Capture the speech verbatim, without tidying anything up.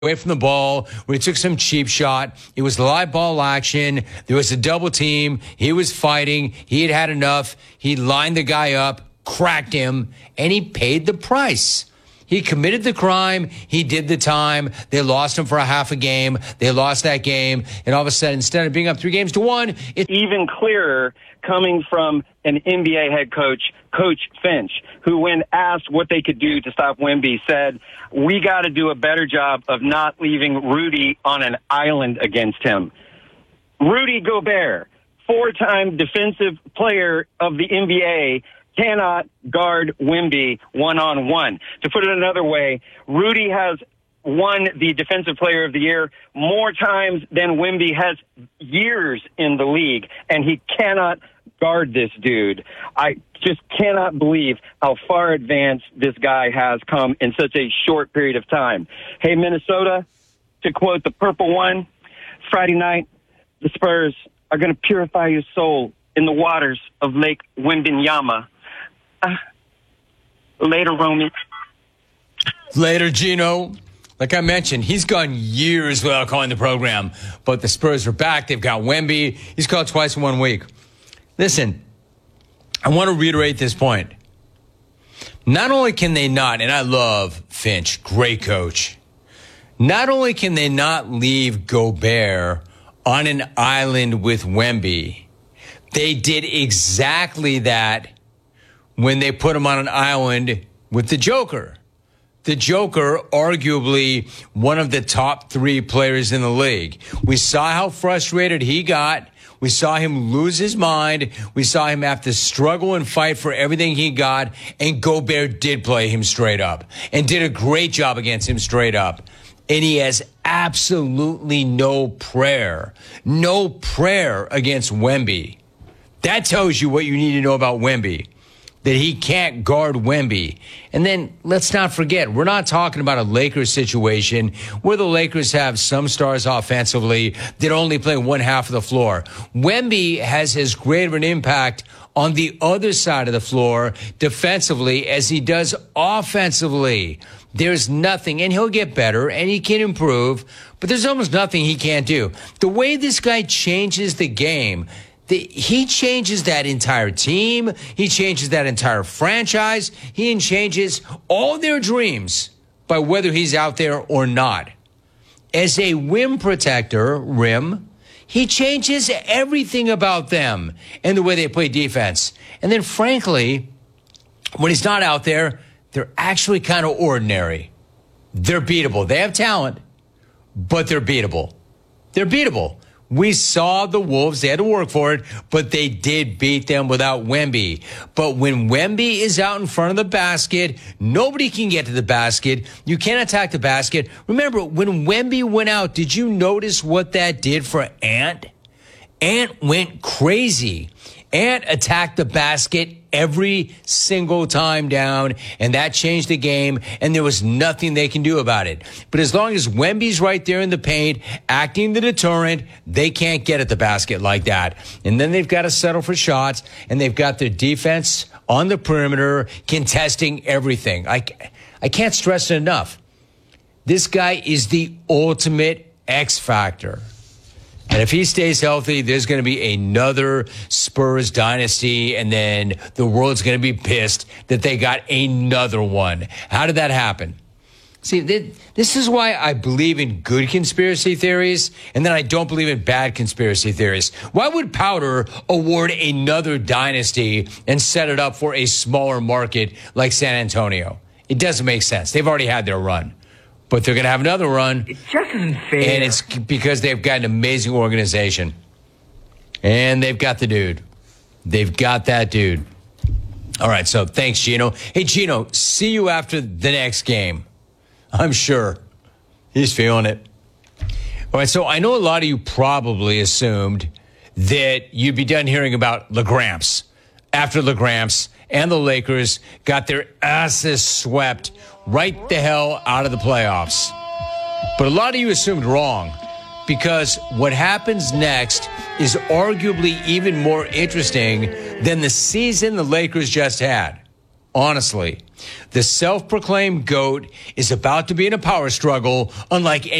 away from the ball, where he took some cheap shot. It was live ball action. There was a double team. He was fighting. He had had enough. He lined the guy up, cracked him, and he paid the price. He committed the crime. He did the time. They lost him for a half a game. They lost that game. And all of a sudden, instead of being up three games to one, it's even clearer coming from an N B A head coach, Coach Finch, who, when asked what they could do to stop Wemby, said, we got to do a better job of not leaving Rudy on an island against him. Rudy Gobert, four-time defensive player of the N B A, cannot guard Wemby one-on-one. To put it another way, Rudy has won the Defensive Player of the Year more times than Wemby has years in the league, and he cannot guard this dude. I just cannot believe how far advanced this guy has come in such a short period of time. Hey, Minnesota, to quote the Purple One, Friday night, the Spurs are going to purify your soul in the waters of Lake Wembenyama. Uh, later, Roman. Later, Gino. Like I mentioned, he's gone years without calling the program, but the Spurs are back. They've got Wemby. He's called twice in one week. Listen, I want to reiterate this point. Not only can they not, and I love Finch, great coach. Not only can they not leave Gobert on an island with Wemby, they did exactly that when they put him on an island with the Joker. The Joker, arguably one of the top three players in the league. We saw how frustrated he got. We saw him lose his mind. We saw him have to struggle and fight for everything he got. And Gobert did play him straight up and did a great job against him straight up. And he has absolutely no prayer, no prayer against Wemby. That tells you what you need to know about Wemby, that he can't guard Wemby. And then let's not forget, we're not talking about a Lakers situation where the Lakers have some stars offensively that only play one half of the floor. Wemby has as great of an impact on the other side of the floor defensively as he does offensively. There's nothing, and he'll get better, and he can improve, but there's almost nothing he can't do. The way this guy changes the game, the, he changes that entire team. He changes that entire franchise. He changes all their dreams by whether he's out there or not. As a rim protector, rim, he changes everything about them and the way they play defense. And then, frankly, when he's not out there, they're actually kind of ordinary. They're beatable. They have talent, but they're beatable. They're beatable. We saw the Wolves. They had to work for it, but they did beat them without Wemby. But when Wemby is out in front of the basket, nobody can get to the basket. You can't attack the basket. Remember, when Wemby went out, did you notice what that did for Ant? Ant went crazy. Ant attacked the basket every single time down, and that changed the game, and there was nothing they can do about it. But as long as Wemby's right there in the paint, acting the deterrent, they can't get at the basket like that. And then they've got to settle for shots, and they've got their defense on the perimeter contesting everything. I, I can't stress it enough. This guy is the ultimate X factor. And if he stays healthy, there's going to be another Spurs dynasty, and then the world's going to be pissed that they got another one. How did that happen? See, this is why I believe in good conspiracy theories, and then I don't believe in bad conspiracy theories. Why would Powder award another dynasty and set it up for a smaller market like San Antonio? It doesn't make sense. They've already had their run. But they're going to have another run. It just isn't fair. And it's because they've got an amazing organization. And they've got the dude. They've got that dude. All right, so thanks, Gino. Hey, Gino, see you after the next game. I'm sure. He's feeling it. All right, so I know a lot of you probably assumed that you'd be done hearing about LaGramps after LaGramps and the Lakers got their asses swept right the hell out of the playoffs. But a lot of you assumed wrong, because what happens next is arguably even more interesting than the season the Lakers just had. Honestly, the self-proclaimed GOAT is about to be in a power struggle unlike